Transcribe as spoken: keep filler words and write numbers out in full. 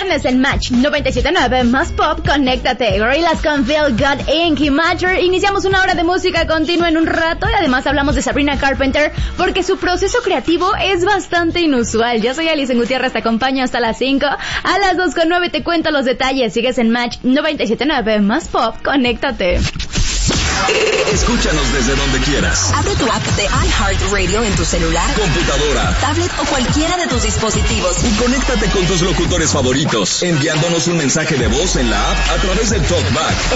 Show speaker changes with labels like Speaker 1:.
Speaker 1: viernes en Match noventa y siete punto nueve más Pop, conéctate. Gorillaz con Feel God incorporated. Y Matter. Iniciamos una hora de música continua en un rato y además hablamos de Sabrina Carpenter porque su proceso creativo es bastante inusual. Yo soy Alison Gutiérrez, te acompaño hasta las cinco. A las dos con nueve te cuento los detalles. Sigues en Match noventa y siete punto nueve más Pop, conéctate.
Speaker 2: Escúchanos desde donde quieras.
Speaker 3: Abre tu app de iHeartRadio en tu celular,
Speaker 2: computadora,
Speaker 3: tablet o cualquiera de tus dispositivos.
Speaker 2: Y conéctate con tus locutores favoritos, enviándonos un mensaje de voz en la app a través del TalkBack.